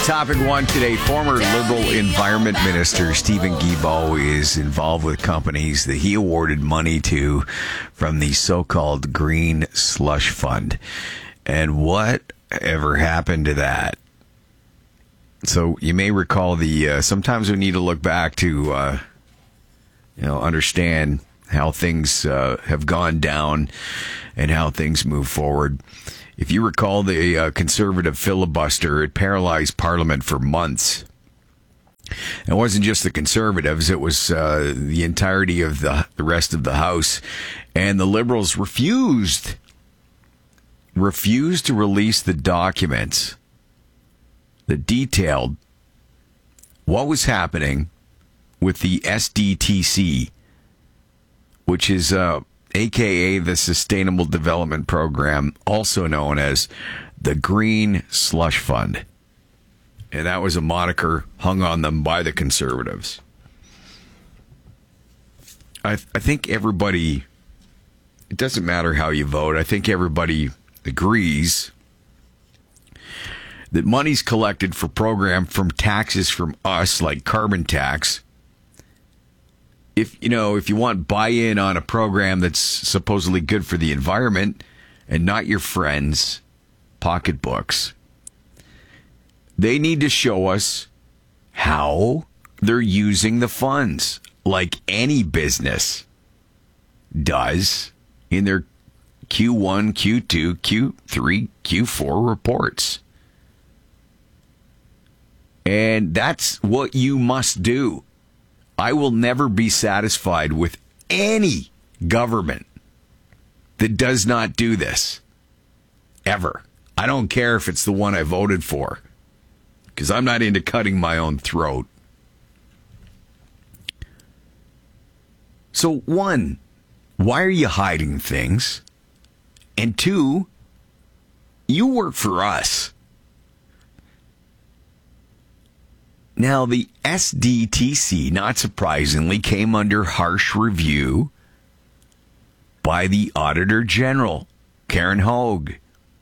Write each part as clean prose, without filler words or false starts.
Topic one today, former Liberal Environment Minister Stephen Guilbeault is involved with companies that he awarded money to from the so-called Green Slush Fund. And what ever happened to that? So you may recall sometimes we need to look back to, understand how things have gone down and how things move forward. If you recall, the Conservative filibuster, it paralyzed Parliament for months. It wasn't just the Conservatives, it was the entirety of the rest of the House. And the Liberals refused to release the documents that detailed what was happening with the SDTC, which is AKA the Sustainable Development Program, also known as the Green Slush Fund. And that was a moniker hung on them by the Conservatives. I think everybody, it doesn't matter how you vote, I think everybody agrees that money's collected for program from taxes from us, like carbon tax. If you want buy-in on a program that's supposedly good for the environment and not your friends' pocketbooks, they need to show us how they're using the funds, like any business does in their Q1, Q2, Q3, Q4 reports. And that's what you must do. I will never be satisfied with any government that does not do this. Ever. I don't care if it's the one I voted for, because I'm not into cutting my own throat. So, one, why are you hiding things? And two, you work for us. Now, the SDTC, not surprisingly, came under harsh review by the Auditor General, Karen Hogue.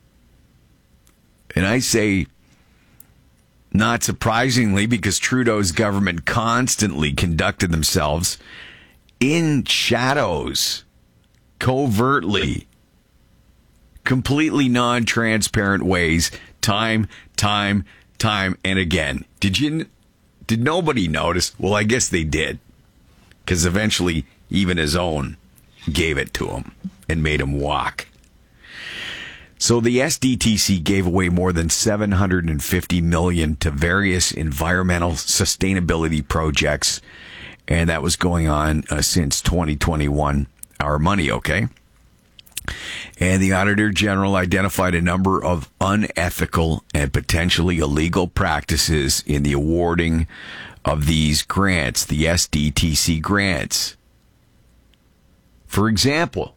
And I say, not surprisingly, because Trudeau's government constantly conducted themselves in shadows, covertly, completely non-transparent ways, time and again. Did nobody notice? Well, I guess they did, because eventually even his own gave it to him and made him walk. So the SDTC gave away more than $750 million to various environmental sustainability projects, and that was going on since 2021. Our money, okay? And the Auditor General identified a number of unethical and potentially illegal practices in the awarding of these grants, the SDTC grants. For example,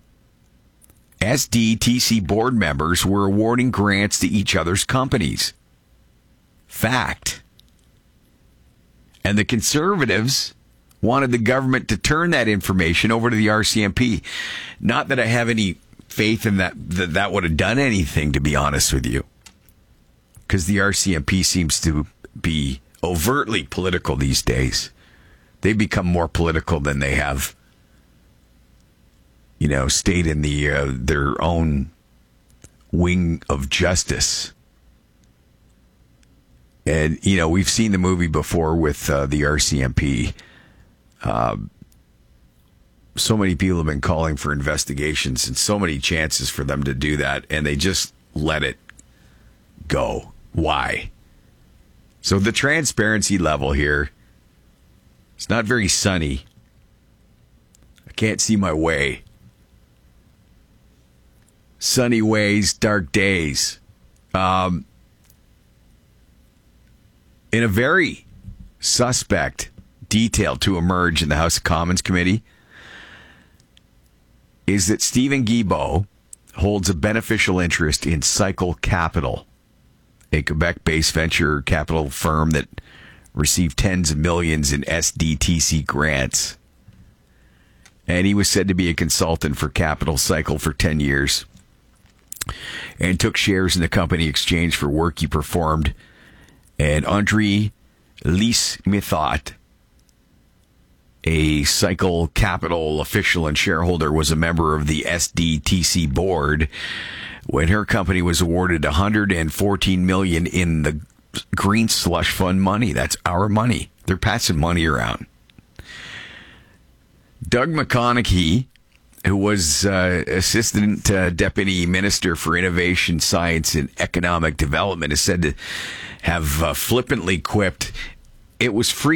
SDTC board members were awarding grants to each other's companies. Fact. And the Conservatives wanted the government to turn that information over to the RCMP. Not that I have any faith in that would have done anything, to be honest with you, because the RCMP seems to be overtly political these days. They've become more political than they have, stayed in their own wing of justice. And we've seen the movie before with the RCMP. So many people have been calling for investigations and so many chances for them to do that, and they just let it go. Why? So the transparency level here, it's not very sunny. I can't see my way. Sunny ways, dark days. In a very suspect detail to emerge in the House of Commons Committee is that Stephen Guilbeault holds a beneficial interest in Cycle Capital, a Quebec-based venture capital firm that received tens of millions in SDTC grants. And he was said to be a consultant for Capital Cycle for 10 years and took shares in the company in exchange for work he performed And Andre Lis-Mithot, a Cycle Capital official and shareholder, was a member of the SDTC board when her company was awarded $114 million in the green slush fund money. That's our money. They're passing money around. Doug McConaughey, who was Assistant Deputy Minister for Innovation, Science, and Economic Development, is said to have flippantly quipped, "It was free